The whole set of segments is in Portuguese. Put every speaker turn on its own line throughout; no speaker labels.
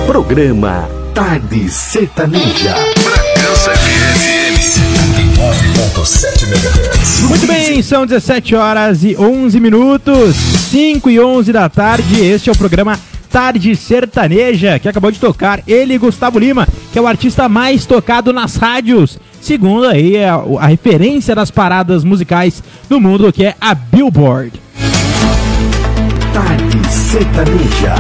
Programa Tarde Sertaneja.
Bragança FM 9.7 MHz.
Muito bem, são 17 horas e 11 minutos, 5 e 11 da tarde. Este é o programa Tarde Sertaneja, que acabou de tocar ele, Gustavo Lima, que é o artista mais tocado nas rádios, segundo aí a referência das paradas musicais do mundo, que é a Billboard.
Tarde Sertaneja.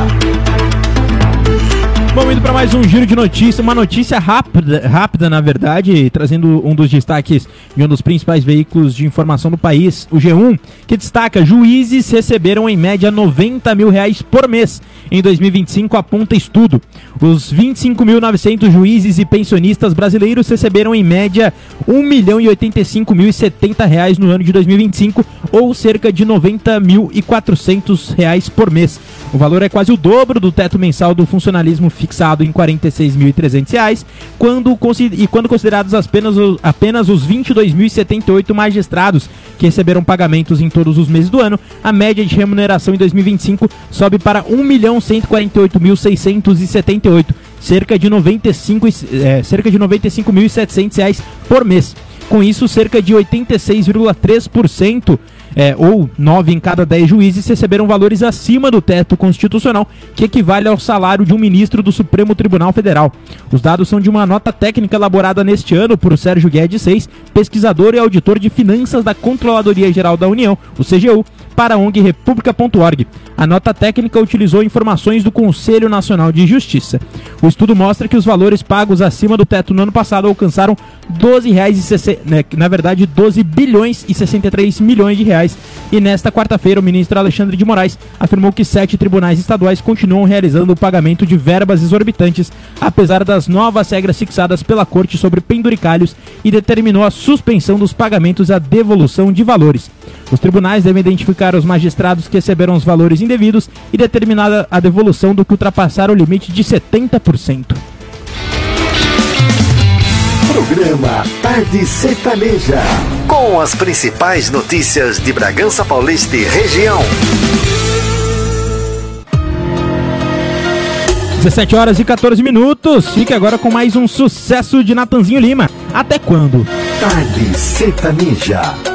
Bom, indo para mais um giro de notícias, uma notícia rápida na verdade, trazendo um dos destaques de um dos principais veículos de informação do país, o G1, que destaca: juízes receberam em média R$90 mil por mês em 2025, aponta estudo. Os 25.900 juízes e pensionistas brasileiros receberam em média R$1.085.070 no ano de 2025, ou cerca de R$90.400 por mês. O valor é quase o dobro do teto mensal do funcionalismo fixado em R$46.300, quando considerados apenas os 22.078 magistrados que receberam pagamentos em todos os meses do ano. A média de remuneração em 2025 sobe para R$1.148.678, cerca de R$95.700 por mês. Com isso, cerca de 86,3%, ou 9 em cada 10 juízes, receberam valores acima do teto constitucional, que equivale ao salário de um ministro do Supremo Tribunal Federal. Os dados são de uma nota técnica elaborada neste ano por Sérgio Guedes Seis, pesquisador e auditor de finanças da Controladoria Geral da União, o CGU, para a ONG República.org. A nota técnica utilizou informações do Conselho Nacional de Justiça. O estudo mostra que os valores pagos acima do teto no ano passado alcançaram R$12 bilhões e 63 milhões de reais. E nesta quarta-feira, o ministro Alexandre de Moraes afirmou que 7 tribunais estaduais continuam realizando o pagamento de verbas exorbitantes, apesar das novas regras fixadas pela Corte sobre penduricalhos, e determinou a suspensão dos pagamentos e a devolução de valores. Os tribunais devem identificar os magistrados que receberam os valores indevidos e determinar a devolução do que ultrapassar o limite de 70%.
Programa Tarde Sertaneja, com as principais notícias de Bragança Paulista e região.
17 horas e 14 minutos. Fique agora com mais um sucesso de Natanzinho Lima. Até quando?
Tarde Sertaneja.